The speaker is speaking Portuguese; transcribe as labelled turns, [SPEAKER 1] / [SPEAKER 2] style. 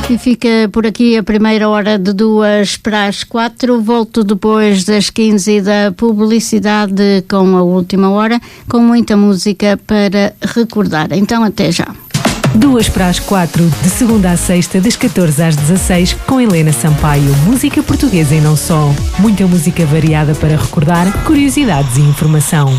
[SPEAKER 1] E fica por aqui a primeira hora de 2 para as 4. Volto depois das 15 da publicidade com a última hora, com muita música para recordar. Então até já.
[SPEAKER 2] 2 para as 4, de segunda à sexta, das 14 às 16, com Helena Sampaio. Música portuguesa e não só. Muita música variada para recordar, curiosidades e informação.